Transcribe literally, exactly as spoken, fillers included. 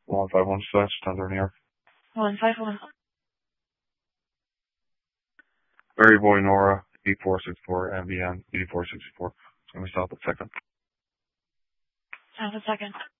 one five one six, Thunder, New York. one five one. Berry Boy Nora, eight four six four, M B N, eighty-four sixty-four. Let me stop a second. Have a second.